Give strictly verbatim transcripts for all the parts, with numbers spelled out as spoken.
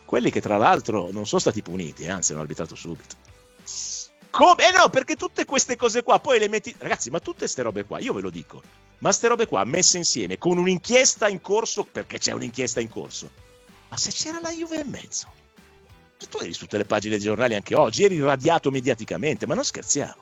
quelli che tra l'altro non sono stati puniti, eh, anzi hanno arbitrato subito. Come? Eh no, perché tutte queste cose qua poi le metti, ragazzi, ma tutte queste robe qua, io ve lo dico, ma ste robe qua messe insieme con un'inchiesta in corso, perché c'è un'inchiesta in corso, ma se c'era la Juve in mezzo, tu eri su tutte le pagine dei giornali anche oggi, eri radiato mediaticamente, ma non scherziamo.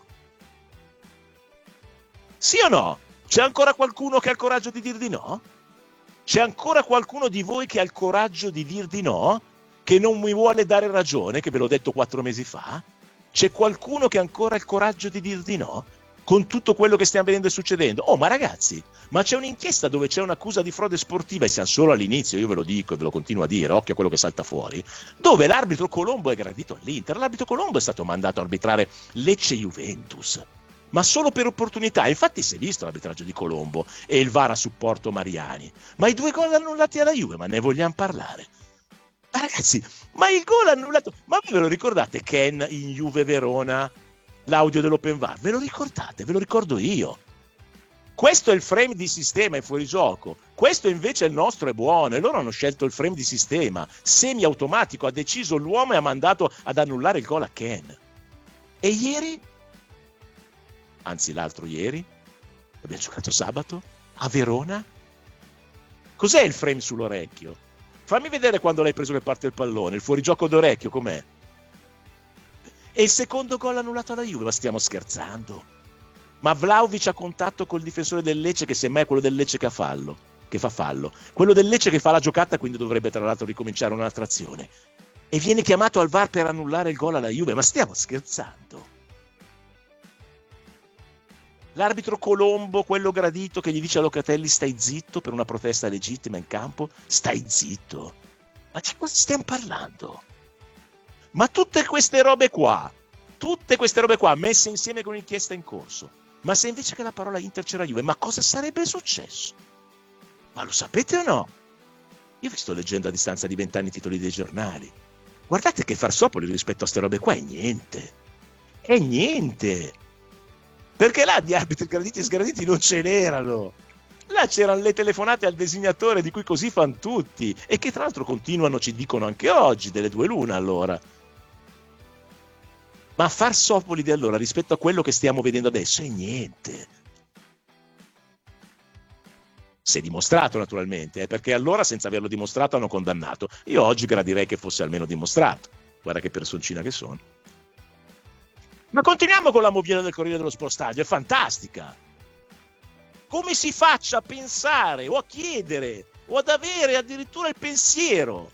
Sì o no? C'è ancora qualcuno che ha il coraggio di dir di no? C'è ancora qualcuno di voi che ha il coraggio di dir di no? Che non mi vuole dare ragione, che ve l'ho detto quattro mesi fa? C'è qualcuno che ha ancora il coraggio di dir di no? Con tutto quello che stiamo vedendo e succedendo? Oh, ma ragazzi, ma c'è un'inchiesta dove c'è un'accusa di frode sportiva, e siamo solo all'inizio, io ve lo dico e ve lo continuo a dire, occhio a quello che salta fuori, dove l'arbitro Colombo è gradito all'Inter. L'arbitro Colombo è stato mandato a arbitrare Lecce-Juventus, ma solo per opportunità. Infatti si è visto l'arbitraggio di Colombo e il V A R a supporto Mariani, ma i due gol annullati alla Juve, ma ne vogliamo parlare? Ma ragazzi, ma il gol annullato, ma voi ve lo ricordate Ken in Juve Verona, l'audio dell'Open V A R? Ve lo ricordate? Ve lo ricordo io. Questo è il frame di sistema, è fuori gioco. Questo invece è il nostro, è buono, e loro hanno scelto il frame di sistema semi-automatico, ha deciso l'uomo e ha mandato ad annullare il gol a Ken. E ieri, anzi l'altro ieri, abbiamo giocato sabato a Verona. Cos'è il frame sull'orecchio? Fammi vedere quando l'hai preso che parte il pallone, il fuorigioco d'orecchio com'è? E il secondo gol annullato alla Juve, ma stiamo scherzando? Ma Vlahovic ha contatto col difensore del Lecce, che semmai è quello del Lecce che, ha fallo, che fa fallo, quello del Lecce che fa la giocata, quindi dovrebbe tra l'altro ricominciare un'altra azione, e viene chiamato al V A R per annullare il gol alla Juve, ma stiamo scherzando? L'arbitro Colombo, quello gradito, che gli dice a Locatelli stai zitto per una protesta legittima in campo, stai zitto. Ma di cosa stiamo parlando? Ma tutte queste robe qua, tutte queste robe qua messe insieme con un'inchiesta in corso, ma se invece che la parola Inter c'era Juve, ma cosa sarebbe successo? Ma lo sapete o no? Io vi sto leggendo a distanza di vent'anni i titoli dei giornali. Guardate che Farsopoli rispetto a queste robe qua è niente. È niente. Perché là di arbitri graditi e sgraditi non ce n'erano. Là c'erano le telefonate al designatore di cui così fan tutti, e che tra l'altro continuano, ci dicono anche oggi, delle due l'una allora. Ma Farsopoli di allora rispetto a quello che stiamo vedendo adesso è niente. Si è dimostrato naturalmente, eh, perché allora senza averlo dimostrato hanno condannato. Io oggi gradirei che fosse almeno dimostrato. Guarda che personcina che sono. Ma continuiamo con la moviera del Corriere dello Sport Stadio, è fantastica. Come si faccia a pensare o a chiedere o ad avere addirittura il pensiero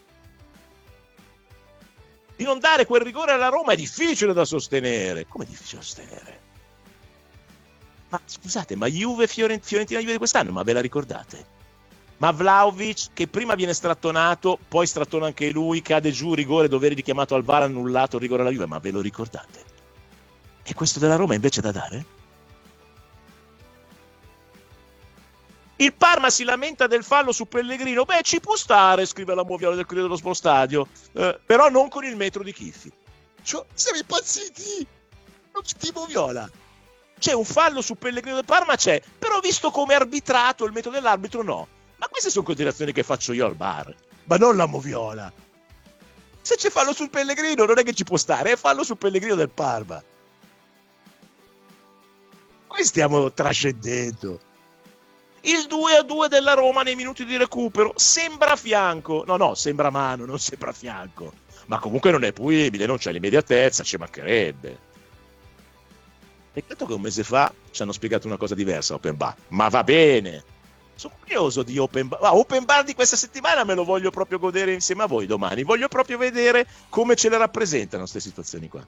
di non dare quel rigore alla Roma è difficile da sostenere. Come è difficile da sostenere? Ma scusate, ma Juve Fiorent- Fiorentina Juve di quest'anno, ma ve la ricordate? Ma Vlahovic che prima viene strattonato, poi strattona anche lui, cade giù, rigore, dovere richiamato al V A R, annullato, rigore alla Juve, ma ve lo ricordate? E questo della Roma invece da dare? Il Parma si lamenta del fallo su Pellegrino. Beh, ci può stare, scrive la Moviola del Corriere dello Sport Stadio, eh, però non con il metro di Chiffi. Cioè, siamo impazziti! Non c'è di Moviola. C'è un fallo su Pellegrino del Parma, c'è, però visto come è arbitrato il metodo dell'arbitro no. Ma queste sono considerazioni che faccio io al bar, ma non la Moviola. Se c'è fallo sul Pellegrino non è che ci può stare, è fallo sul Pellegrino del Parma. Qui stiamo trascendendo. Il due a due della Roma nei minuti di recupero sembra fianco, no no sembra mano, non sembra fianco, ma comunque non è punibile, non c'è l'immediatezza, ci mancherebbe. Peccato che un mese fa ci hanno spiegato una cosa diversa Open Bar, ma va bene, sono curioso di Open Bar. Ah, Open Bar di questa settimana me lo voglio proprio godere insieme a voi domani, voglio proprio vedere come ce le rappresentano queste situazioni qua.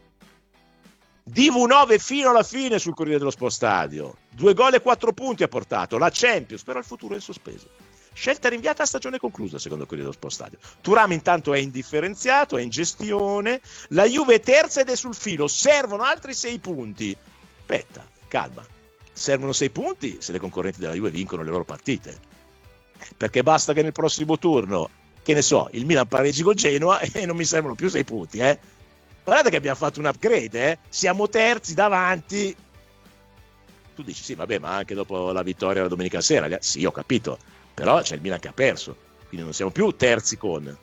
D V nove fino alla fine sul Corriere dello Sport Stadio, due gol e quattro punti ha portato, la Champions, però il futuro è in sospeso. Scelta rinviata a stagione conclusa secondo il Corriere dello Sport Stadio. Thuram intanto è indifferenziato, è in gestione, la Juve è terza ed è sul filo, servono altri sei punti. Aspetta, calma, servono sei punti se le concorrenti della Juve vincono le loro partite, perché basta che nel prossimo turno, che ne so, il Milan pareggi col Genoa e non mi servono più sei punti, eh. Guardate che abbiamo fatto un upgrade, eh? Siamo terzi davanti. Tu dici sì, vabbè, ma anche dopo la vittoria la domenica sera, sì, ho capito, però c'è il Milan che ha perso, quindi non siamo più terzi con,